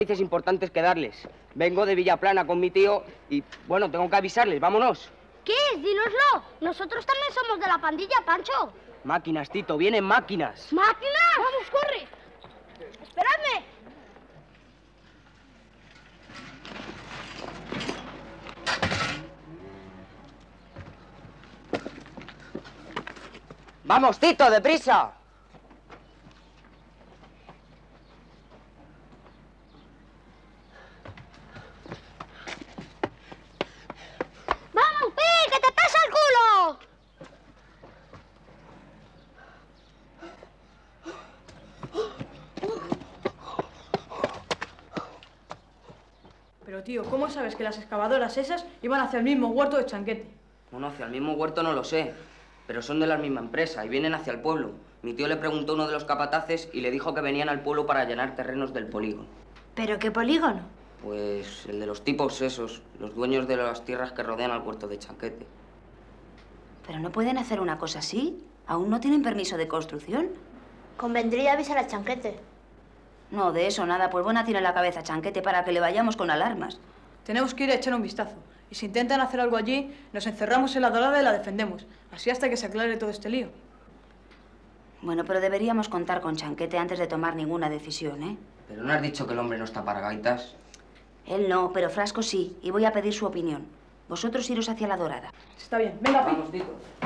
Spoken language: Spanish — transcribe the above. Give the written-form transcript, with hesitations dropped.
noticias importantes que darles. Vengo de Villaplana con mi tío y, bueno, tengo que avisarles. ¡Vámonos! ¿Qué es? Dínoslo. Nosotros también somos de la pandilla, Pancho. Máquinas, Tito, vienen máquinas. ¿Máquinas? ¡Vamos, corre! ¡Esperadme! ¡Vamos, Tito, deprisa! ¡Vamos, Pi, que te pesa el culo! Pero tío, ¿cómo sabes que las excavadoras esas iban hacia el mismo huerto de Chanquete? Bueno, hacia el mismo huerto no lo sé, pero son de la misma empresa y vienen hacia el pueblo. Mi tío le preguntó a uno de los capataces y le dijo que venían al pueblo para llenar terrenos del polígono. ¿Pero qué polígono? Pues el de los tipos esos, los dueños de las tierras que rodean al huerto de Chanquete. ¿Pero no pueden hacer una cosa así? ¿Aún no tienen permiso de construcción? Convendría avisar a Chanquete. No, de eso nada. Pues buena tiene la cabeza Chanquete para que le vayamos con alarmas. Tenemos que ir a echar un vistazo. Y si intentan hacer algo allí, nos encerramos en la dorada y la defendemos. Así hasta que se aclare todo este lío. Bueno, pero deberíamos contar con Chanquete antes de tomar ninguna decisión, ¿eh? ¿Pero no has dicho que el hombre no está para gaitas? Él no, pero Frasco sí. Y voy a pedir su opinión. Vosotros iros hacia la dorada. Está bien. Venga, Pi. Vamos, Tito.